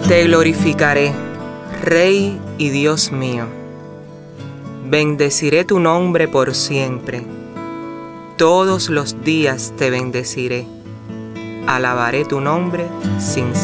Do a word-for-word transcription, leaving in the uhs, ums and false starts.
Te glorificaré, Rey y Dios mío. Bendeciré tu nombre por siempre. Todos los días te bendeciré. Alabaré tu nombre sin